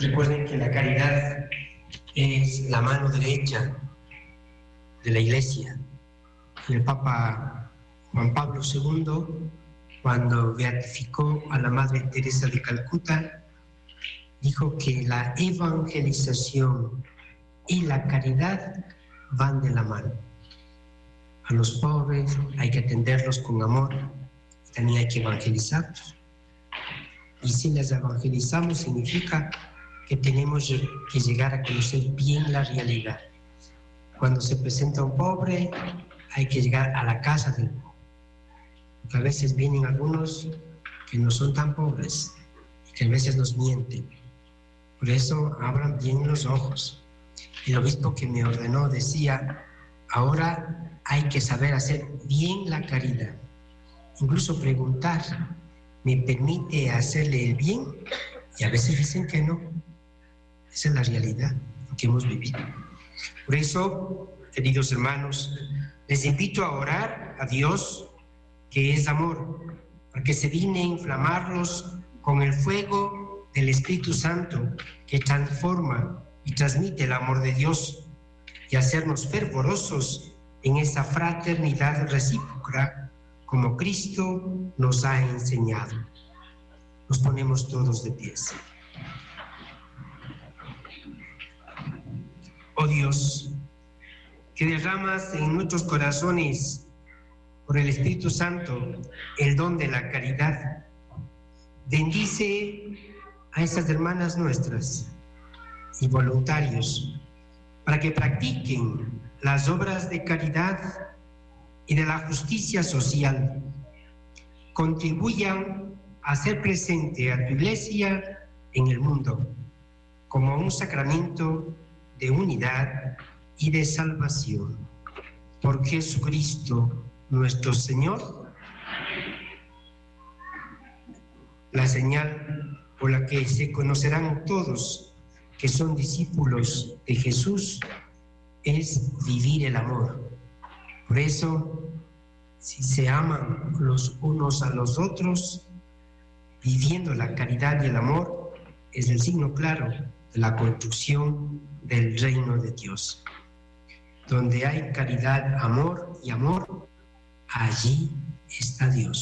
Recuerden que la caridad es la mano derecha de la Iglesia. El Papa Juan Pablo II, cuando beatificó a la Madre Teresa de Calcuta, dijo que la evangelización y la caridad van de la mano. A los pobres hay que atenderlos con amor, también hay que evangelizarlos. Y si les evangelizamos significa que tenemos que llegar a conocer bien la realidad. Cuando se presenta un pobre, hay que llegar a la casa del pobre. Porque a veces vienen algunos que no son tan pobres y que a veces nos mienten. Por eso abran bien los ojos. El obispo que me ordenó decía, ahora hay que saber hacer bien la caridad. Incluso preguntar, ¿me permite hacerle el bien? Y a veces dicen que no. Esa es la realidad que hemos vivido. Por eso, queridos hermanos, les invito a orar a Dios, que es amor, para que se digne inflamarlos con el fuego del Espíritu Santo, que transforma y transmite el amor de Dios, y hacernos fervorosos en esa fraternidad recíproca, como Cristo nos ha enseñado. Nos ponemos todos de pies. Oh Dios, que derramas en nuestros corazones por el Espíritu Santo el don de la caridad, bendice a esas hermanas nuestras y voluntarios para que practiquen las obras de caridad y de la justicia social, contribuyan a hacer presente a tu Iglesia en el mundo como un sacramento de unidad y de salvación. Por Jesucristo nuestro Señor. La señal por la que se conocerán todos que son discípulos de Jesús es vivir el amor. Por eso, si se aman los unos a los otros, viviendo la caridad y el amor, es el signo claro de la construcción del reino de Dios. Donde hay caridad, amor y amor, allí está Dios.